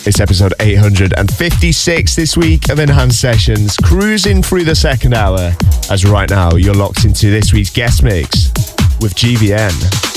It's episode 856 this week of Enhanced Sessions, cruising through the second hour, as right now you're locked into this week's guest mix with GVN.